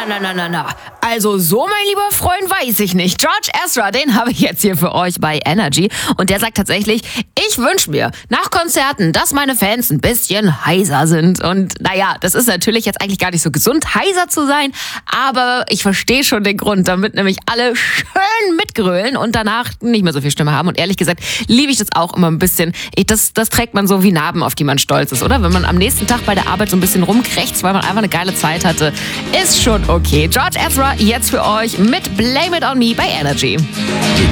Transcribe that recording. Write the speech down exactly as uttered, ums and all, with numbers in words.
na, na, na, na, na. Also so, mein lieber Freund, weiß ich nicht. George Ezra, den habe ich jetzt hier für euch bei Energy. Und der sagt tatsächlich, ich wünsche mir nach Konzerten, dass meine Fans ein bisschen heiser sind. Und naja, das ist natürlich jetzt eigentlich gar nicht so gesund, heiser zu sein. Aber ich verstehe schon den Grund, damit nämlich alle schön mitgrölen und danach nicht mehr so viel Stimme haben. Und ehrlich gesagt liebe ich das auch immer ein bisschen. Ich, das, das trägt man so wie Narben, auf die man stolz ist, oder? Wenn man am nächsten Tag bei der Arbeit so ein bisschen rumkrächzt, weil man einfach eine geile Zeit hatte, ist schon okay. George Ezra jetzt für euch mit Blame It On Me bei Energy.